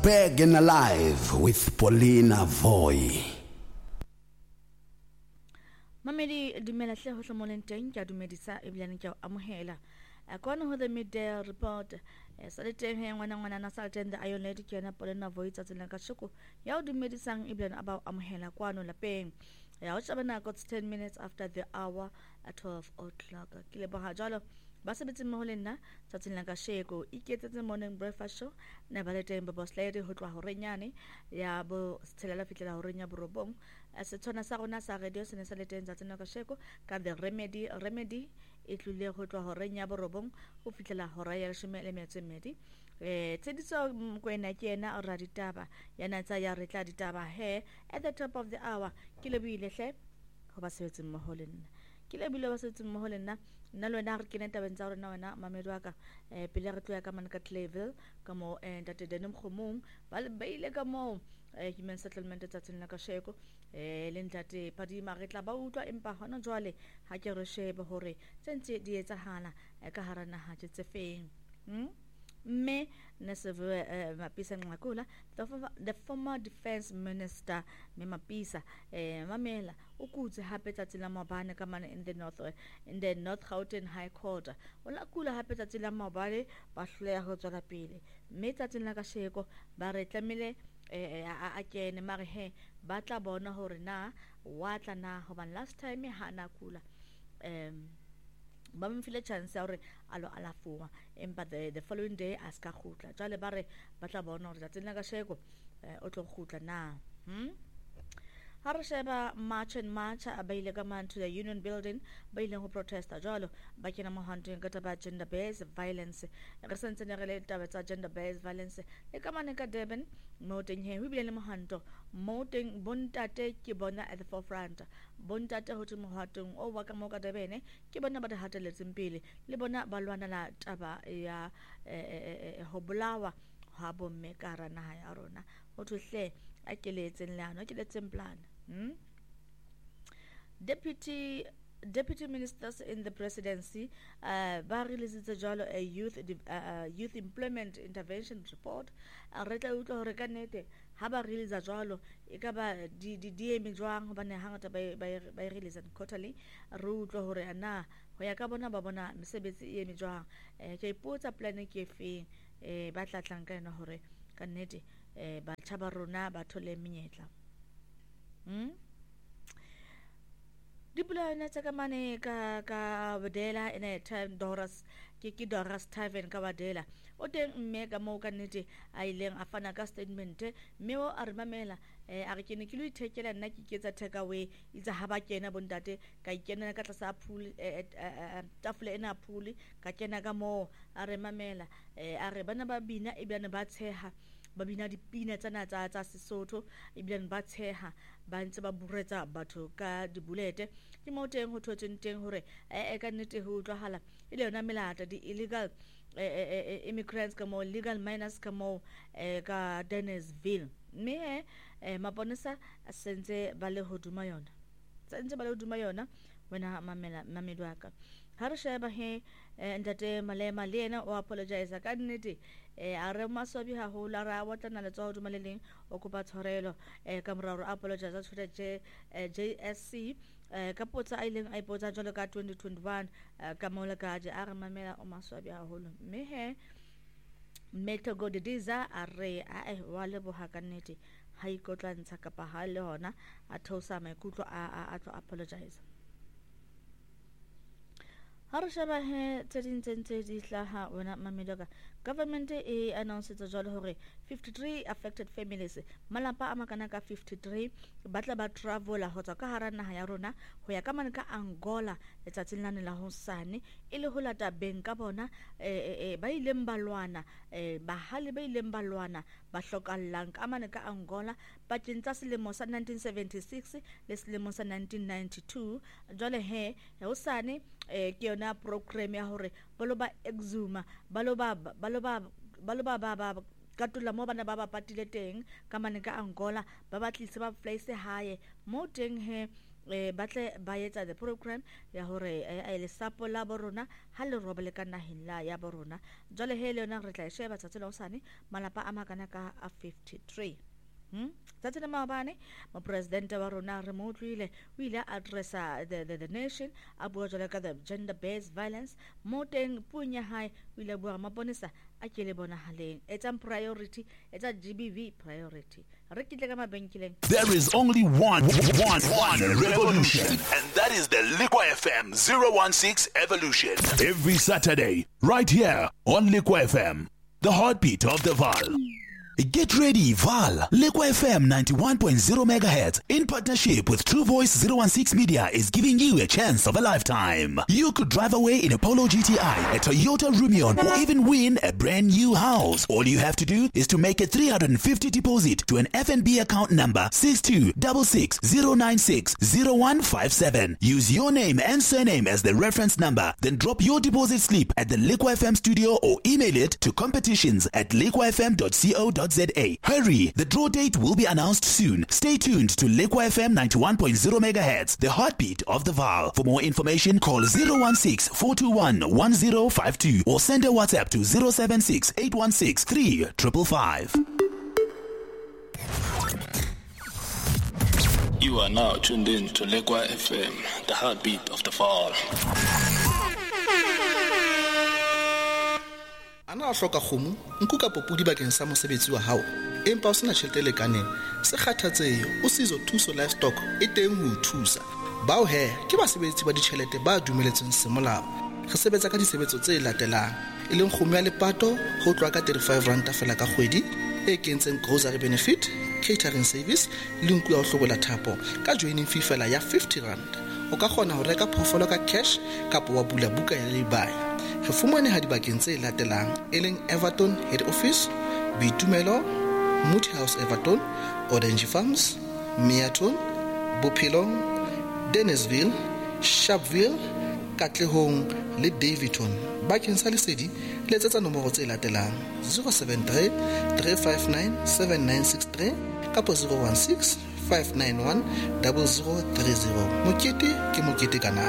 Back and Alive with Paulina Voy. Mamedi dumela hle ho hlomoleng teng ke dumedisa ebilane ke amohela akona ho the midday report sa le teng he ngwana na sa teng the iron lady ke na Paulina Voy tsa tsena ka shoko ya o dumedisang ebilane aba amohela kwano lapeng ya o tsabana got 10 minutes after the hour at 12 o'clock ke le ba jalo ba sebetse mo le nna tsa tsena ka sheko iketsetse morning breakfast show na ba le teng ba boss lady ho tloa ho renyane ya bo tshelela fitlela ho renya borobong se tsona sa rona sa radio se ne sa le teng tsa tsena ka sheko ka the remedy e tlile ho tloa ho renya borobong ho fitlela ho raya le shemele metsemedi tseditso kwena ke ena ra ditaba yana tsa ya re tla ditaba he at the top of the hour ke le buile hle ho ba sebetse mo ho le nna ke le buile ba sebetse mo ho le nna nna le wena re ke neta bentsa rona wena mamedi wa ka pele re tloya ka man ka Clayville ka mo ntate Denim Khomong ba ile ka mo human settlement tsa tsena ka sheko le ntate Padima re tla ba utlwa empa hona jwale ha ke re shebe hore tsentse di etsahala ka hara naha tse feng me neseve Mapisa Nqakula the former defense minister me Mapisa mamela ukutse hape tsa tsela mabane ka mana in the North Gauteng High Court ola kula hape tsa tsela mabane ba hloya ho tswela pele me tsa tsela ka sheko ba re tlamile a kene mare he ba tla bona hore na wa tla na hoban last time ha na kula ba mfile chance ya hore alo alafuwa empa the following day aska khutla jale ba re ba tla bona hore tsatsela ka sheko o tlo khutla na Harsheba march abaile ka man to the union building baile ho protesta jalo ba kena mo hunting ka taba gender based violence re sentse ne re le taba tsa gender based violence le ka mane ka Durban mo teng he ho bile le mohanto mo teng bontate ke bona at the forefront bontate ho tmo hatong o wa ka mo ka Durban ke bona ba hateletseng pele le bona ba lwana la taba ya ho bolawa ha bomme ka rana ha ya rona ho thuhle a keletseng lano ke letseng plan Deputy ministers in the presidency ba releasitse jalo a youth employment intervention report re tla utlwa hore ka nete ha ba release jalo e ka ba di eme jwang hobane hangata ba release quarterly re utlwa hore ana ho ya ka bona ba bona mesebetsi e eme jwang ke ipotsa plan ke efeng ba tla tlankana hore ka nete ba tshaba rona ba thole menyetla Dipula na tsaka mane ka Badela in a time Doris Doris Tavern ka Badela o teng mme ka mo ka nete a ileng a fana ka statement mme o a re mamela a re kene ke lo ithekela nna ke ketsa takeaway itsa ha ba kena bontate ka ikena ka tlasa pool tafole ena pool ka kena ka mo a re mamela a re bana ba bina e bana ba tsheha ba bina dipina tsana tsa Sesotho ebilane ba tsheha ba ntse ba buretsa batho ka dibulete ke mo teng ho thotseng teng hore ka nnete ho utlwahala ile yona melata di illegal immigrants ka mo legal minors ka mo ka Dennisville mme maponesa a sentse ba le hoduma yona wena mamedi wa ka ha re sheba he ntate Malema le yena o apologize ka nnete a re maswabi ha ho la ra watlana le tsa hoduma le leng o kopa tshwarelo ka moraro apologize a tshwere JSC ka potsa a ileng a ipotsa jalo ka 2021 ka mola ka je a re mamela o maswabi ha holo mme he Metro Godidiza a re wa le bo ha ka nnete ha ikotla ntsha kapa ha le hona a thosa maikutlo a tlo apologize Harshaba he tsedintse di hlaha wena mamedoka government e announced jalo hore 53 affected families malapa a makana ka 53 batla ba travel ho tswa ka hara naha ya rona ho ya ka mane ka Angola letsatsing lane la hosane ile ho lata beng ka bona ba ileng balwana bahale ba ileng balwana ba hlokallang ka mane ka Angola pakeng tsa selemo sa 1976 le selemo sa 1992 jwale he hosane ke yona program ya hore baloba exuma baloba katula mo bana ba ba patile teng ka mane ka Angola ba batlise ba place hae mo teng he batle ba etsa the program ya hore le sapo la borona ha le robele ka naheng la ya borona jwale he le yona re tla sheba tsatsela osane malapa a makana ka a 53 Tatsela maabane mo president wa rona re mo tlile o ile addressa the nation a bua jwale ka the gender based violence mo teng punya hai o ile bua maponesa a ke le bona haleng etsa priority etsa GBV priority re kitle ka mabenkeleng. There is only one revolution, and that is the Liqua FM 016 Evolution. Every Saturday, right here on Liqua FM, the heartbeat of the Vaal. Get ready, Vaal. Liqua FM 91.0 MHz in partnership with True Voice 016 Media is giving you a chance of a lifetime. You could drive away in a Polo GTI, a Toyota Rumion, or even win a brand new house. All you have to do is to make a 350 deposit to an FNB account number 626609600157. Use your name and surname as the reference number, then drop your deposit slip at the Liqua FM studio or email it to competitions@liquafm.co.za. Hurry, the draw date will be announced soon. Stay tuned to Liqua FM 91.0 MHz, the heartbeat of the Vaal. For more information, call 016-421-1052 or send a WhatsApp to 076-816-3555. You are now tuned in to Liqua FM, the heartbeat of the Vaal. Ana a hloka kgomo nku ka popudi bakeng sa mosebetsi wa hao empa o sena tjhelete le kaneng se kgathatsehe o sizo thuso livestock e teng ho thusa bao he ke basebetsi ba ditjhelete ba dumeletsweng semolao re sebetsa ka disebetso tse latelang e leng kgomo ya lepato ho tlwa ka 35 rand fela ka kgwedi e kentseng grocery benefit catering service le nku ya ho hlobola thapo ka joining fee fela ya 50 rand o ka kgona ho reka phoofolo ka cash kapa wa bula buka ya lebai. Re fumane ha dibakeng tse latelang e leng Everton Head Office, Bitumelo, Moody House Everton, Orange Farms, Meaton, Bophelong, Dennisville, Sharpeville, Katlehong le Davidton. Bakeng sa lesedi letsetsa nomoro tse latelang 073 359 7963 kapa 016 591 0030. Mokete ke mokete kana.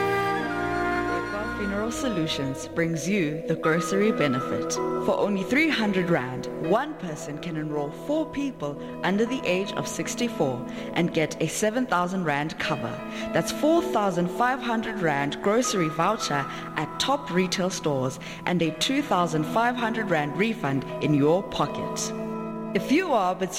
Funeral Solutions brings you the grocery benefit. For only 300 Rand, one person can enroll 4 people under the age of 64 and get a 7,000 Rand cover. That's 4,500 Rand grocery voucher at top retail stores and a 2,500 Rand refund in your pocket. If you are between